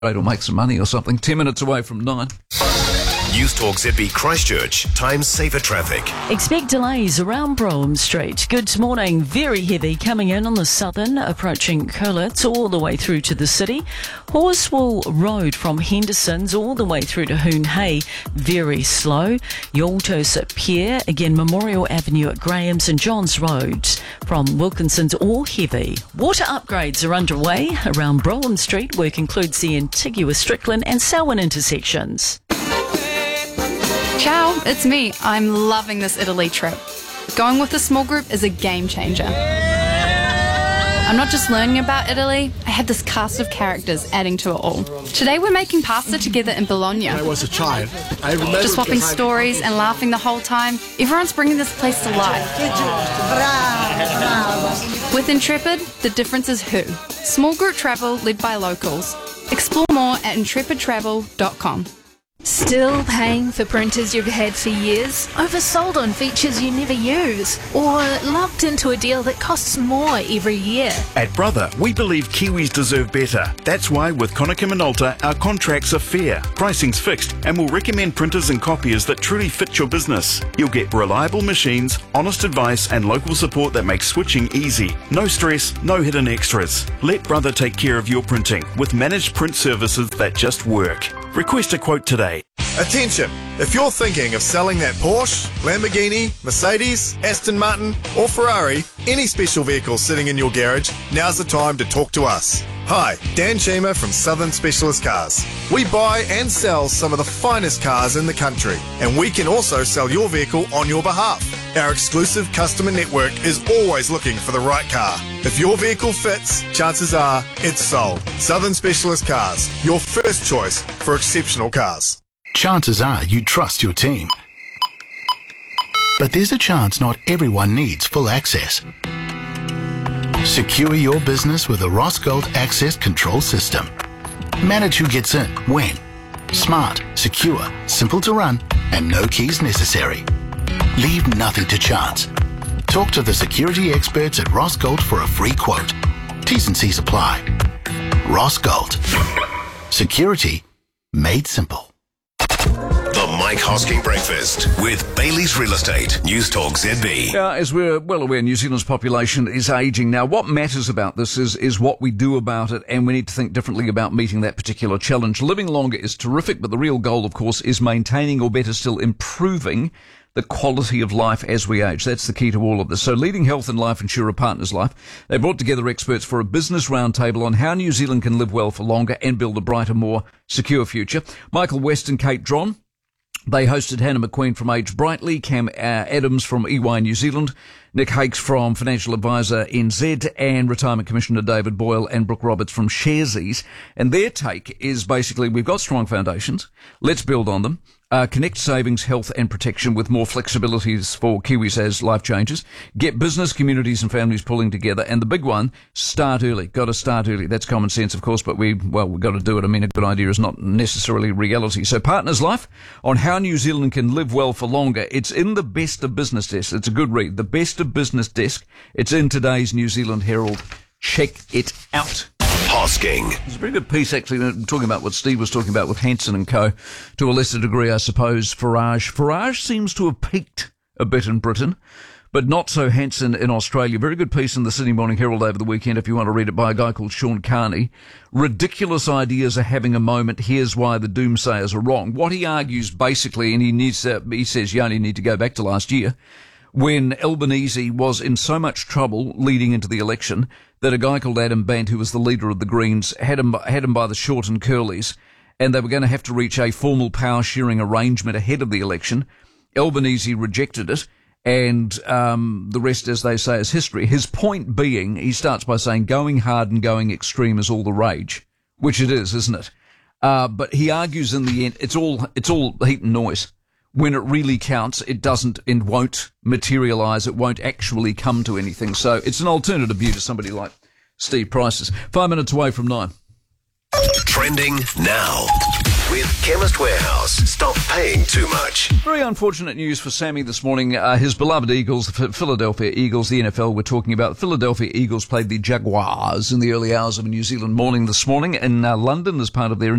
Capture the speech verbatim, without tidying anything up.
or make some money or something. Ten minutes away from nine. News Talk Z B Christchurch. Time saver traffic. Expect delays around Brougham Street. Good morning. Very heavy coming in on the southern, approaching Curlitz all the way through to the city. Horsewall Road from Henderson's all the way through to Hoon Hay. Very slow. Yaltos at Pier. Again, Memorial Avenue at Graham. St John's Road from Wilkinson's all heavy. Water upgrades are underway around Brougham Street. Work includes the Antigua, Strickland and Selwyn intersections. Ciao, it's me. I'm loving this Italy trip. Going with a small group is a game changer. I'm not just learning about Italy, I have this cast of characters adding to it all. Today we're making pasta together in Bologna. When I was a child, I remember just swapping stories and laughing the whole time. Everyone's bringing this place to life. With Intrepid, the difference is who. Small group travel led by locals. Explore more at intrepid travel dot com. Still paying for printers you've had for years? Oversold on features you never use? Or locked into a deal that costs more every year? At Brother, we believe Kiwis deserve better. That's why with Konica Minolta, our contracts are fair, pricing's fixed, and we'll recommend printers and copiers that truly fit your business. You'll get reliable machines, honest advice, and local support that makes switching easy. No stress, no hidden extras. Let Brother take care of your printing with managed print services that just work. Request a quote today. Attention! If you're thinking of selling that Porsche, Lamborghini, Mercedes, Aston Martin or Ferrari, any special vehicle sitting in your garage, now's the time to talk to us. Hi, Dan Sheamer from Southern Specialist Cars. We buy and sell some of the finest cars in the country, and we can also sell your vehicle on your behalf. Our exclusive customer network is always looking for the right car. If your vehicle fits, chances are it's sold. Southern Specialist Cars, your first choice for exceptional cars. Chances are you trust your team. But there's a chance not everyone needs full access. Secure your business with a Rossgold Access Control System. Manage who gets in, when. Smart, secure, simple to run, and no keys necessary. Leave nothing to chance. Talk to the security experts at Rossgold for a free quote. T's and C's apply. Rossgold. Security made simple. The Mike Hosking Breakfast with Bailey's Real Estate. News Talk Z B. Uh, as we're well aware, New Zealand's population is ageing. Now, what matters about this is, is what we do about it, and we need to think differently about meeting that particular challenge. Living longer is terrific, but the real goal, of course, is maintaining, or better still, improving the quality of life as we age. That's the key to all of this. So Leading Health and Life Insurer Partners Life, they brought together experts for a business roundtable on how New Zealand can live well for longer and build a brighter, more secure future. Michael West and Kate Dron, they hosted Hannah McQueen from Age Brightly, Cam uh, Adams from E Y New Zealand, Nick Hakes from Financial Advisor N Z, and Retirement Commissioner David Boyle and Brooke Roberts from Sharesies. And their take is basically, we've got strong foundations, let's build on them. Uh, connect savings, health and protection with more flexibilities for Kiwis as life changes. Get business, communities and families pulling together. And the big one, start early. Got to start early. That's common sense, of course, but we, well, we've got to do it. I mean, a good idea is not necessarily reality. So Partners Life on how New Zealand can live well for longer. It's in the Best of Business Desk. It's a good read. The Best of Business Desk. It's in today's New Zealand Herald. Check it out. Hosking. It's a very good piece, actually, talking about what Steve was talking about with Hanson and Co. To a lesser degree, I suppose, Farage. Farage seems to have peaked a bit in Britain, but not so Hanson in Australia. Very good piece in the Sydney Morning Herald over the weekend, if you want to read it, by a guy called Sean Carney. Ridiculous ideas are having a moment. Here's why the doomsayers are wrong. What he argues, basically, and he needs, uh, he says you only need to go back to last year, when Albanese was in so much trouble leading into the election that a guy called Adam Bant, who was the leader of the Greens, had him, had him by the short and curlies, and they were going to have to reach a formal power-sharing arrangement ahead of the election. Albanese rejected it, and um, the rest, as they say, is history. His point being, he starts by saying, going hard and going extreme is all the rage, which it is, isn't it? Uh, but he argues in the end, it's all, it's all heat and noise. When it really counts, it doesn't and won't materialise. It won't actually come to anything. So it's an alternative view to somebody like Steve Price's. Five minutes away from nine. Trending now. with Chemist Warehouse. Stop paying too much. Very unfortunate news for Sammy this morning. Uh, his beloved Eagles, the Philadelphia Eagles, the N F L we're talking about. Philadelphia Eagles played the Jaguars in the early hours of a New Zealand morning this morning in uh, London as part of their